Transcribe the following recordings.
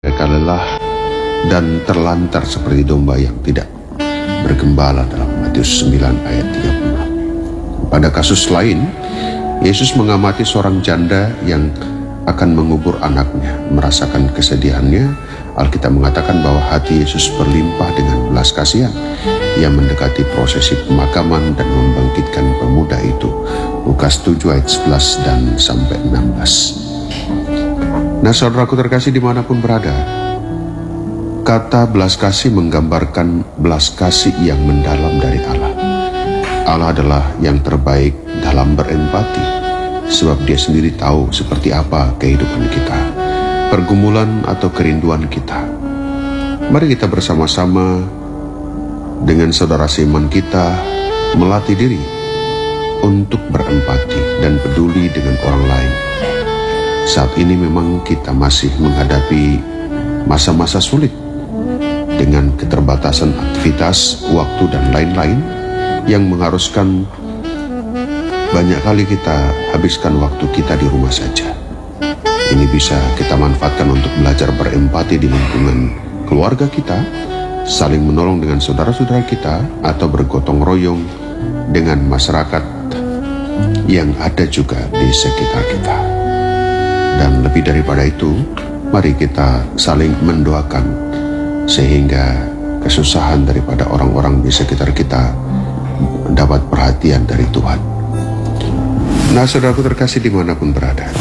Mereka lelah dan terlantar seperti domba yang tidak bergembala dalam Matius 9 ayat 36. Pada kasus lain, Yesus mengamati seorang janda yang akan mengubur anaknya. Merasakan kesedihannya, Alkitab mengatakan bahwa hati Yesus berlimpah dengan belas kasihan. Ia mendekati prosesi pemakaman dan membangkitkan pemuda itu. Lukas 7 ayat 11 dan sampai 16. Nah, saudaraku terkasih dimanapun berada, kata belas kasih menggambarkan belas kasih yang mendalam dari Allah. Allah adalah yang terbaik dalam berempati, sebab Dia sendiri tahu seperti apa kehidupan kita, pergumulan atau kerinduan kita. Mari kita bersama-sama dengan saudara seiman kita melatih diri untuk berempati dan peduli dengan orang lain. Saat ini memang kita masih menghadapi masa-masa sulit dengan keterbatasan aktivitas, waktu, dan lain-lain yang mengharuskan banyak kali kita habiskan waktu kita di rumah saja. Ini bisa kita manfaatkan untuk belajar berempati di lingkungan keluarga kita, saling menolong dengan saudara-saudara kita, atau bergotong royong dengan masyarakat yang ada juga di sekitar kita. Dan lebih daripada itu, mari kita saling mendoakan sehingga kesusahan daripada orang-orang di sekitar kita mendapat perhatian dari Tuhan. Nah, saudaraku terkasih dimanapun berada,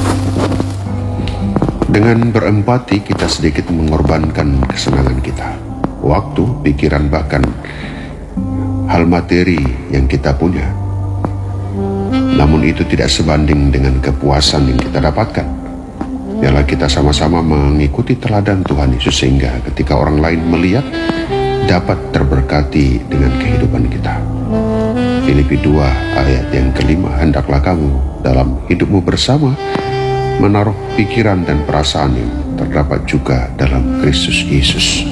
dengan berempati kita sedikit mengorbankan kesenangan kita, waktu, pikiran, bahkan hal materi yang kita punya. Namun itu tidak sebanding dengan kepuasan yang kita dapatkan. Biarlah kita sama-sama mengikuti teladan Tuhan Yesus sehingga ketika orang lain melihat dapat terberkati dengan kehidupan kita. Filipi 2 ayat yang kelima, hendaklah kamu dalam hidupmu bersama menaruh pikiran dan perasaan yang terdapat juga dalam Kristus Yesus.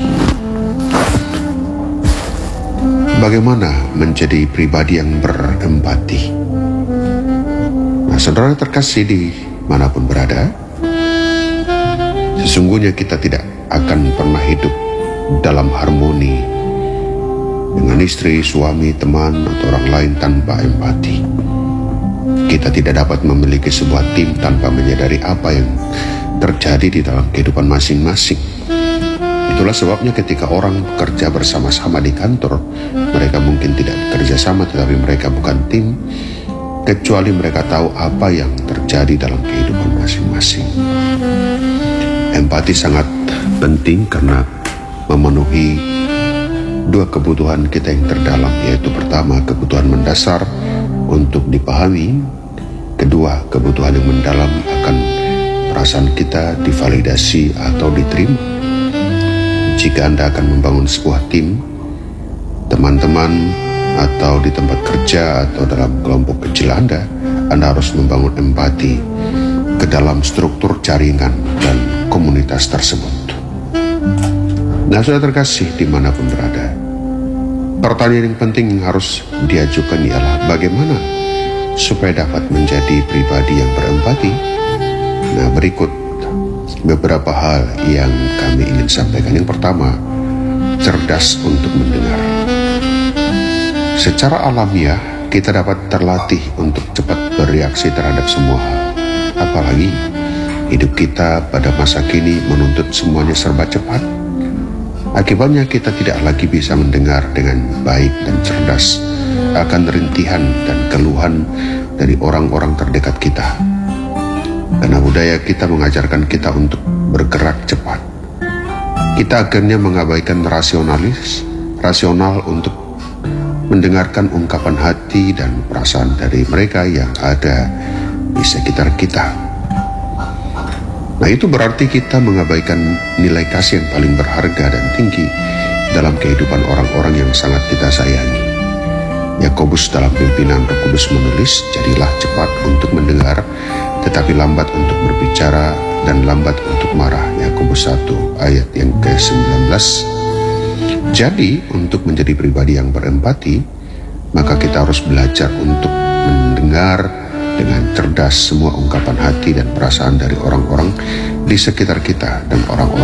Bagaimana menjadi pribadi yang berempati? Nah, saudara terkasih di manapun berada, sesungguhnya kita tidak akan pernah hidup dalam harmoni dengan istri, suami, teman, atau orang lain tanpa empati. Kita tidak dapat memiliki sebuah tim tanpa menyadari apa yang terjadi di dalam kehidupan masing-masing. Itulah sebabnya ketika orang bekerja bersama-sama di kantor, mereka mungkin tidak bekerja sama, tetapi mereka bukan tim, kecuali mereka tahu apa yang terjadi dalam kehidupan masing-masing. Empati sangat penting karena memenuhi dua kebutuhan kita yang terdalam, yaitu pertama, kebutuhan mendasar untuk dipahami, kedua, kebutuhan yang mendalam akan perasaan kita divalidasi atau diterima. Jika Anda akan membangun sebuah tim, teman-teman, atau di tempat kerja atau dalam kelompok kecil Anda harus membangun empati ke dalam struktur jaringan dan komunitas tersebut. Nah, saudara terkasih dimanapun berada, pertanyaan yang penting yang harus diajukan ialah bagaimana supaya dapat menjadi pribadi yang berempati. Nah, berikut beberapa hal yang kami ingin sampaikan. Yang pertama, cerdas untuk mendengar. Secara alamiah, kita dapat terlatih untuk cepat bereaksi terhadap semua hal. Apalagi hidup kita pada masa kini menuntut semuanya serba cepat. Akibatnya kita tidak lagi bisa mendengar dengan baik dan cerdas akan rintihan dan keluhan dari orang-orang terdekat kita. Karena budaya kita mengajarkan kita untuk bergerak cepat, kita akhirnya mengabaikan rasional untuk mendengarkan ungkapan hati dan perasaan dari mereka yang ada di sekitar kita. Nah, itu berarti kita mengabaikan nilai kasih yang paling berharga dan tinggi dalam kehidupan orang-orang yang sangat kita sayangi. Yakobus dalam pimpinan Roh Kudus menulis, jadilah cepat untuk mendengar, tetapi lambat untuk berbicara dan lambat untuk marah. Yakobus 1 ayat yang ke-19. Jadi, untuk menjadi pribadi yang berempati, maka kita harus belajar untuk mendengar dengan cerdas semua ungkapan hati dan perasaan dari orang-orang di sekitar kita dan orang-orang